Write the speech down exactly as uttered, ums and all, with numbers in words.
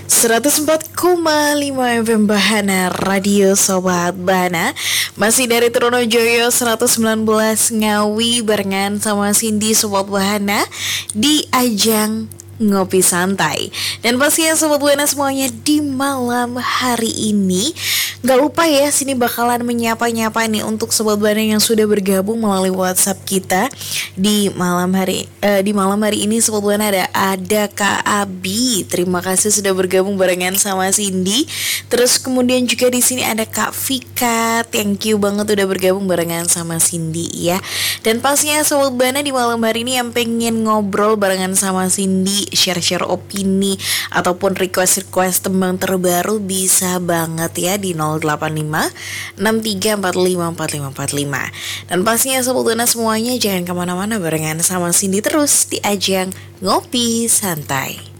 seratus empat koma lima F M Bahana Radio Sobat Bahana. Masih dari Trunojoyo seratus sembilan belas Ngawi barengan sama Cindy Sobat Bahana di ajang Ngopi Santai. Dan pastinya Sobat Buana semuanya di malam hari ini gak lupa ya, sini bakalan menyapa-nyapa nih untuk Sobat Buana yang sudah bergabung melalui WhatsApp kita di malam hari eh, di malam hari ini. Sobat Buana ada ada Kak Abi, terima kasih sudah bergabung barengan sama Cindy. Terus kemudian juga di sini ada Kak Vika, thank you banget udah bergabung barengan sama Cindy ya. Dan pastinya Sobat Buana di malam hari ini yang pengen ngobrol barengan sama Cindy, share-share opini ataupun request-request tembang terbaru bisa banget ya di nol delapan lima enam tiga empat lima empat lima empat lima. Dan pastinya Sobat Buana semuanya jangan kemana-mana barengan sama Cindy terus di ajang Ngopi Santai.